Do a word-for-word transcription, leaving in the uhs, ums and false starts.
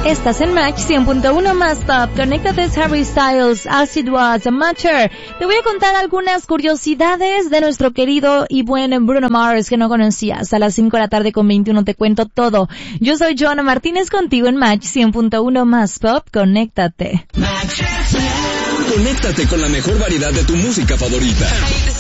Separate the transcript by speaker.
Speaker 1: Estás en Match cien punto uno más Pop. Conéctate, Harry Styles, As It Was, Amateur. Te voy a contar algunas curiosidades de nuestro querido y buen Bruno Mars que no conocías. A las cinco de la tarde con veintiuno te cuento todo. Yo soy Joana Martínez contigo en Match cien punto uno más Pop. Conéctate.
Speaker 2: Conéctate con la mejor variedad de tu música favorita.